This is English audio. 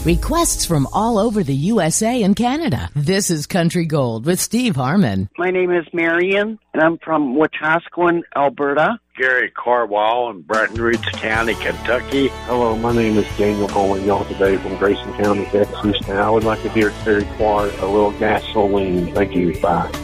Requests from all over the USA and Canada. This is Country Gold with Steve Harmon. My name is Marion, and I'm from Wetaskiwin, Alberta. Gary Carwall in Breckenridge County, Kentucky. Hello, my name is Daniel calling y'all today from Grayson County, Texas. And I would like to hear Terry Clark, A Little Gasoline. Thank you. Bye.